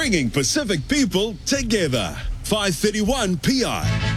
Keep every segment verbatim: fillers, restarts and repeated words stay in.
bringing Pacific people together. five thirty-one P I.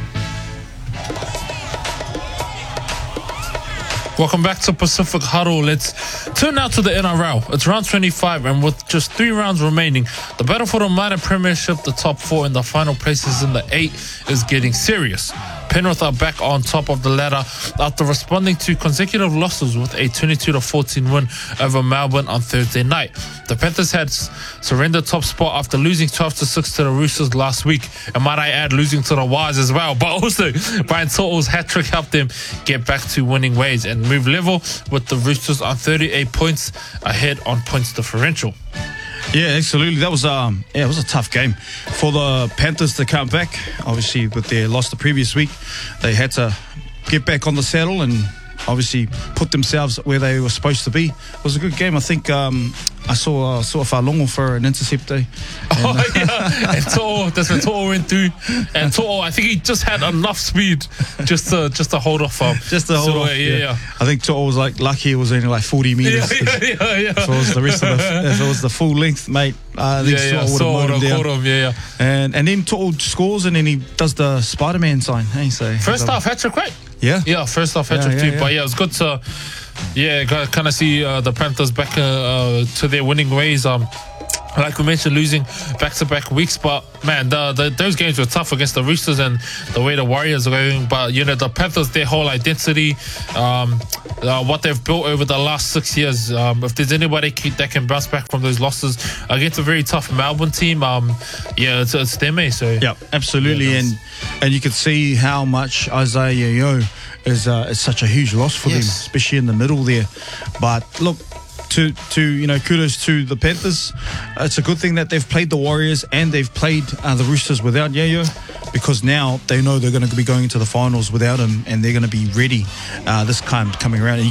Welcome back to Pacific Huddle. Let's turn now to the N R L. It's round twenty-five, and with just three rounds remaining, the battle for the minor premiership, the top four, and the final places in the eight is getting serious. Penrith are back on top of the ladder after responding to consecutive losses with a twenty-two to fourteen win over Melbourne on Thursday night. The Panthers had s- surrendered top spot after losing twelve to six to the Roosters last week, and might I add, losing to the Wires as well. But also, Brian To'o's hat-trick helped them get back to winning ways and move level with the Roosters on thirty-eight points ahead on points differential. Yeah, absolutely. That was um, yeah, it was a tough game for the Panthers to come back. Obviously, with their loss the previous week, they had to get back on the saddle and obviously put themselves where they were supposed to be. It was a good game. I think um, I saw uh, saw Whalongo for an intercept day. Oh, yeah. And To'o, that's when To'o went through. And To'o, I think he just had enough speed just to just to hold off. Um, Just to hold so, off, yeah, yeah. yeah. I think To'o was like lucky it was only like forty meters. Yeah, yeah, yeah, yeah. If it was the rest of the, if it was the full length, mate, uh, I think Yeah, yeah, To'o would To'o have mowed him down. caught him, yeah, yeah. And and then To'o scores and then he does the Spider-Man sign. Hey, so First so, half hat-trick, right? yeah, Yeah, first half hat-trick Yeah, too. yeah, yeah. But yeah, it was good to, yeah, kind of see uh, the Panthers back uh, uh, to their winning ways. Um, like we mentioned, losing back-to-back weeks, but man, the, the, those games were tough against the Roosters and the way the Warriors are going. But you know, the Panthers, their whole identity, um, uh, what they've built over the last six years. Um, if there's anybody c- that can bounce back from those losses against a very tough Melbourne team, um, yeah, it's, it's them. Eh? So yeah, absolutely. Yeah, and and you could see how much Isaiah Yo is uh, is such a huge loss for them, Yes. especially in the middle there. But look. To, to you know, kudos to the Panthers. It's a good thing that they've played the Warriors and they've played uh, the Roosters without Yayo, because now they know they're going to be going into the finals without him, and they're going to be ready uh, this time coming around. And you